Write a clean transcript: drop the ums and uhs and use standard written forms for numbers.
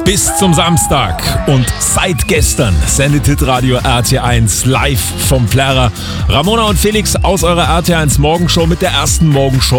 bis zum Samstag. Und seit gestern sendet Hitradio RT1 live vom Plärrer. Ramona und Felix aus eurer RT1 Morgenshow mit der ersten Morgenshow